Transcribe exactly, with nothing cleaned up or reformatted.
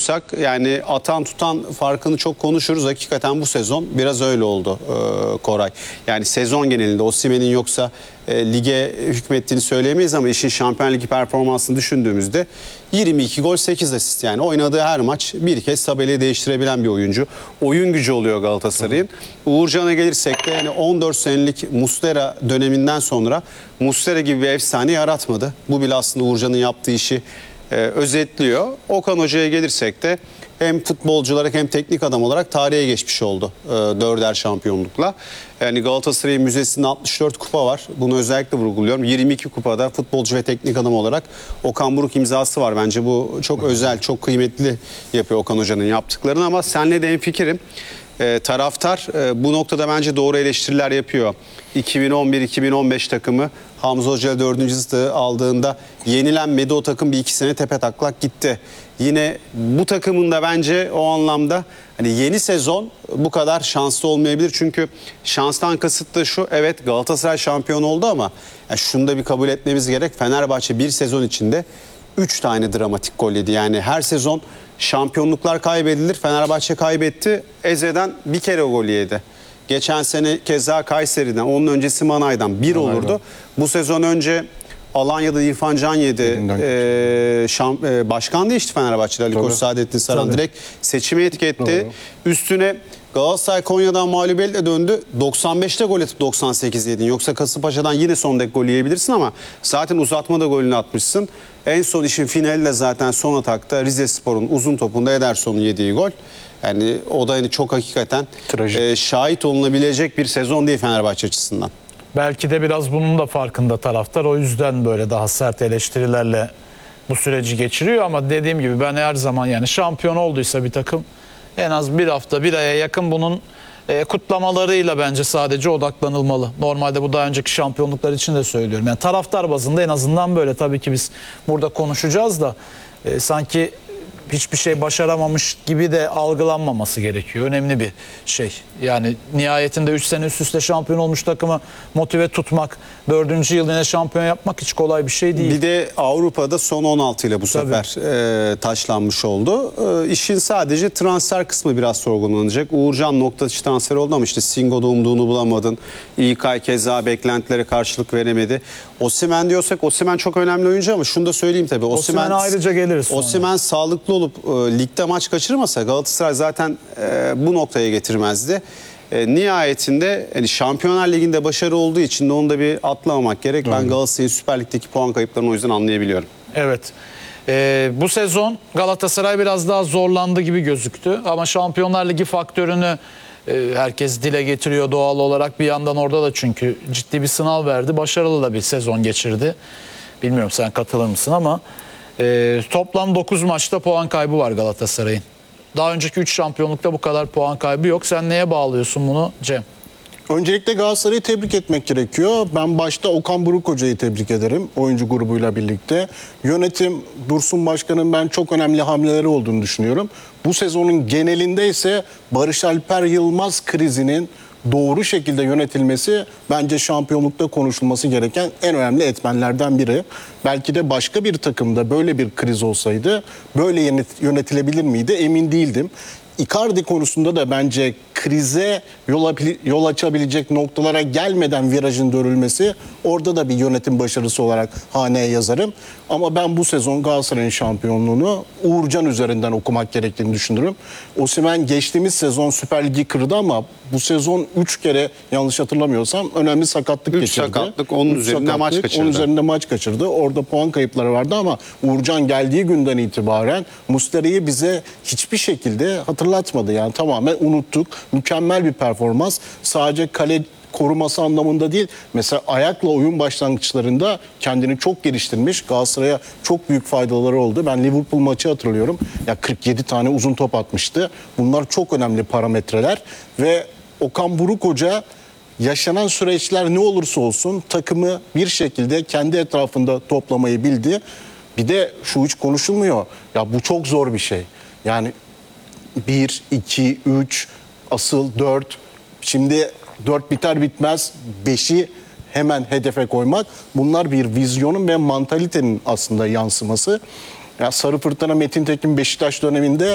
konuşursak yani atan tutan farkını çok konuşuruz. Hakikaten bu sezon biraz öyle oldu e, Koray. Yani sezon genelinde Osimhen'in yoksa e, lige hükmettiğini söyleyemeyiz ama işin Şampiyon Ligi performansını düşündüğümüzde yirmi iki gol sekiz asist, yani oynadığı her maç bir kez tabelayı değiştirebilen bir oyuncu. Oyun gücü oluyor Galatasaray'ın. Uğurcan'a gelirsek de yani on dört senelik Muslera döneminden sonra Muslera gibi bir efsane yaratmadı. Bu bile aslında Uğurcan'ın yaptığı işi e, özetliyor. Okan Hoca'ya gelirsek de hem futbolcu olarak hem teknik adam olarak tarihe geçmiş oldu e, dörder şampiyonlukla. Yani Galatasaray'ın müzesinde altmış dört kupa var. Bunu özellikle vurguluyorum. yirmi iki kupada futbolcu ve teknik adam olarak Okan Buruk imzası var. Bence bu çok özel, çok kıymetli yapıyor Okan Hoca'nın yaptıklarını, ama senle de hemfikirim. E, taraftar e, bu noktada bence doğru eleştiriler yapıyor. iki bin on bir iki bin on beş takımı Hamza Hoca dördüncü zıtı aldığında yenilenmedi. O takım bir iki sene tepe taklak gitti. Yine bu takımın da bence o anlamda hani yeni sezon bu kadar şanslı olmayabilir. Çünkü şanstan kasıt da şu: evet Galatasaray şampiyon oldu ama yani şunu da bir kabul etmemiz gerek. Fenerbahçe bir sezon içinde üç tane dramatik gol yedi. Yani her sezon şampiyonluklar kaybedilir. Fenerbahçe kaybetti. Eze'den bir kere gol yedi. Geçen sene keza Kayseri'den, onun öncesi Manay'dan bir olurdu. Bu sezon önce Alanya'da İrfan Can yedi. Ee, şam, e, başkan değişti Fenerbahçe'de. Ali Koç Saadettin Saran direkt seçime etiketti. Doğru. Üstüne Galatasaray Konya'dan mağlubiyetle döndü. doksan beşte gol atıp doksan sekiz yedin. Yoksa Kasımpaşa'dan yine son dakika gol yiyebilirsin ama zaten uzatmada golünü atmışsın. En son işin finalinde zaten son atakta Rizespor'un uzun topunda Ederson'un yediği gol. Yani o da hani çok hakikaten e, şahit olunabilecek bir sezon değil Fenerbahçe açısından. Belki de biraz bunun da farkında taraftar. O yüzden böyle daha sert eleştirilerle bu süreci geçiriyor. Ama dediğim gibi ben her zaman, yani şampiyon olduysa bir takım en az bir hafta, bir aya yakın bunun e, kutlamalarıyla bence sadece odaklanılmalı. Normalde bu daha önceki şampiyonluklar için de söylüyorum. Yani taraftar bazında en azından böyle. Tabii ki biz burada konuşacağız da e, sanki hiçbir şey başaramamış gibi de algılanmaması gerekiyor. Önemli bir şey. Yani nihayetinde üç sene üst üste şampiyon olmuş takımı motive tutmak, dördüncü yıl yine şampiyon yapmak hiç kolay bir şey değil. Bir de Avrupa'da son on altı ile bu sefer e, taşlanmış oldu. E, işin sadece transfer kısmı biraz sorgulanacak. Uğurcan nokta atışı transfer oldu ama işte Singo'da umduğunu bulamadın. İlkay keza beklentilere karşılık veremedi. Osimhen diyorsak, Osimhen çok önemli oyuncu ama şunu da söyleyeyim tabii. Osimhen ayrıca geliriz sonra. Osimhen sağlıklı olup e, ligde maç kaçırmasa Galatasaray zaten e, bu noktaya getirmezdi. E, nihayetinde yani Şampiyonlar Ligi'nde başarı olduğu için de onu da bir atlamamak gerek. Doğru. Ben Galatasaray'ın Süper Lig'deki puan kayıplarını o yüzden anlayabiliyorum. Evet. E, bu sezon Galatasaray biraz daha zorlandı gibi gözüktü. Ama Şampiyonlar Ligi faktörünü e, herkes dile getiriyor doğal olarak. Bir yandan orada da çünkü ciddi bir sınav verdi. Başarılı da bir sezon geçirdi. Bilmiyorum sen katılır mısın ama e, toplam dokuz maçta puan kaybı var Galatasaray'ın. Daha önceki üç şampiyonlukta bu kadar puan kaybı yok. Sen neye bağlıyorsun bunu Cem? Öncelikle Galatasaray'ı tebrik etmek gerekiyor. Ben başta Okan Buruk Hoca'yı tebrik ederim oyuncu grubuyla birlikte. Yönetim, Dursun Başkan'ın ben çok önemli hamleleri olduğunu düşünüyorum. Bu sezonun genelinde ise Barış Alper Yılmaz krizinin doğru şekilde yönetilmesi bence şampiyonlukta konuşulması gereken en önemli etmenlerden biri. Belki de başka bir takımda böyle bir kriz olsaydı böyle yönetilebilir miydi emin değildim. Icardi konusunda da bence krize yol, yol açabilecek noktalara gelmeden virajın dönülmesi, orada da bir yönetim başarısı olarak haneye yazarım. Ama ben bu sezon Galatasaray'ın şampiyonluğunu Uğurcan üzerinden okumak gerektiğini düşünürüm. Osimhen geçtiğimiz sezon Süper Ligi kırdı ama bu sezon üç kere yanlış hatırlamıyorsam önemli sakatlık üç geçirdi. sakatlık, onun üzerinde sakatlık, maç kaçırdı. Onun üzerinde maç kaçırdı. Orada puan kayıpları vardı ama Uğurcan geldiği günden itibaren Muslera'yı bize hiçbir şekilde hatırlatmadı. Yani tamamen unuttuk. Mükemmel bir performans. Sadece kale koruması anlamında değil. Mesela ayakla oyun başlangıçlarında kendini çok geliştirmiş. Galatasaray'a çok büyük faydaları oldu. Ben Liverpool maçı hatırlıyorum. Ya kırk yedi tane uzun top atmıştı. Bunlar çok önemli parametreler ve Okan Buruk Hoca yaşanan süreçler ne olursa olsun takımı bir şekilde kendi etrafında toplamayı bildi. Bir de şu hiç konuşulmuyor. Ya bu çok zor bir şey. Yani bir, iki, üç, asıl dört. Şimdi dört biter bitmez beşi hemen hedefe koymak. Bunlar bir vizyonun ve mantalitenin aslında yansıması. Ya Sarı Fırtına Metin Tekin Beşiktaş döneminde